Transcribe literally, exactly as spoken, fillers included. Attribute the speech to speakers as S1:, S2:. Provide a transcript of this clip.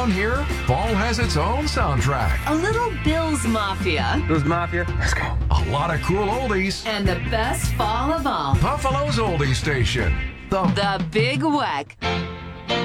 S1: Around here, fall has its own soundtrack.
S2: A little Bill's Mafia.
S3: Bill's Mafia? Let's go.
S1: A lot of cool oldies.
S2: And the best fall of all.
S1: Buffalo's Oldie Station. The,
S2: The Big Weck.